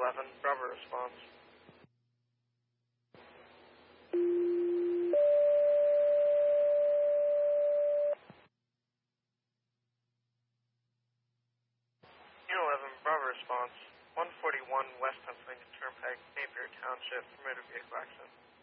11, Bravo responds. Unit 11, Bravo response. 141 West Pennsylvania Turnpike, Napier Township, motor vehicle accident.